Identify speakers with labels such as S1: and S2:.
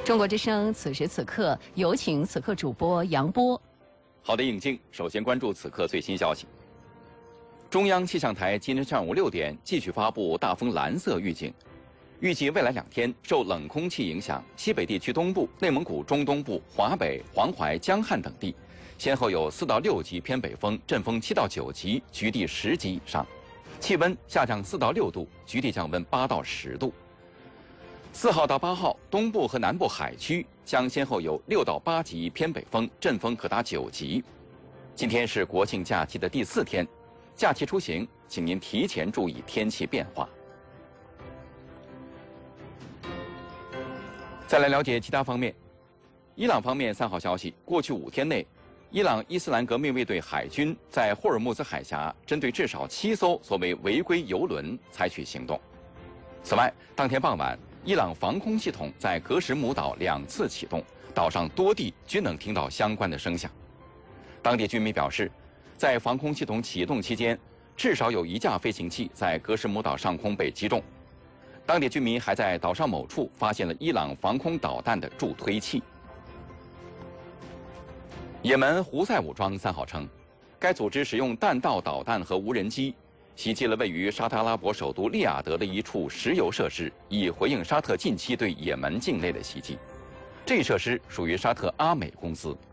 S1: 中国之声此时此刻有请此刻主播杨波。
S2: 好的，尹静，首先关注此刻最新消息。中央气象台今天上午6点继续发布大风蓝色预警，预计未来2天受冷空气影响，西北地区东部、内蒙古中东部、华北、黄淮、江汉等地，先后有4到6级偏北风，阵风7到9级，局地10级以上，气温下降4到6度，局地降温8到10度。4号到8号，东部和南部海区将先后有6到8级偏北风，阵风可达9级。今天是国庆假期的第4天，假期出行，请您提前注意天气变化。再来了解其他方面。伊朗方面3号消息，过去5天内，伊朗伊斯兰革命卫队海军在霍尔木兹海峡针对至少7艘所谓违规油轮采取行动。此外，当天傍晚，伊朗防空系统在格什姆岛2次启动，岛上多地均能听到相关的声响。当地居民表示，在防空系统启动期间，至少有1架飞行器在格什姆岛上空被击中。当地居民还在岛上某处发现了伊朗防空导弹的助推器。也门胡塞武装3号称，该组织使用弹道导弹和无人机袭击了位于沙特阿拉伯首都利雅得的一处石油设施，以回应沙特近期对也门境内的袭击。这一设施属于沙特阿美公司。